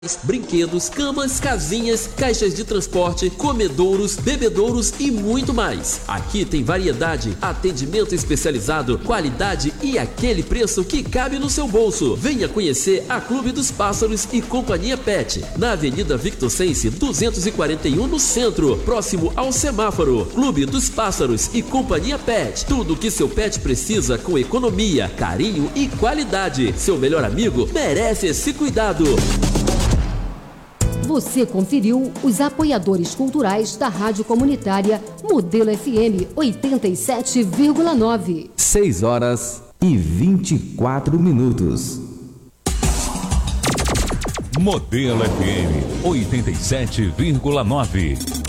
Brinquedos, camas, casinhas, caixas de transporte, comedouros, bebedouros e muito mais. Aqui tem variedade, atendimento especializado, qualidade e aquele preço que cabe no seu bolso. Venha conhecer a Clube dos Pássaros e Companhia Pet, na Avenida Victor Sense 241 no centro, próximo ao semáforo. Clube dos Pássaros e Companhia Pet, tudo que seu pet precisa com economia, carinho e qualidade. Seu melhor amigo merece esse cuidado. Você conferiu os apoiadores culturais da Rádio Comunitária Modelo FM 87,9. 6h24. Modelo FM 87,9.